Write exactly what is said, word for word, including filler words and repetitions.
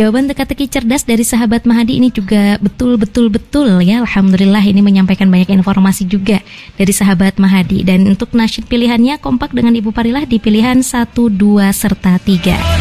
jawaban teka-teki cerdas dari sahabat Mahadi ini juga betul-betul-betul ya. Alhamdulillah ini menyampaikan banyak informasi juga dari sahabat Mahadi. Dan untuk nasyid pilihannya kompak dengan Ibu Parilah di pilihan satu, dua, serta tiga.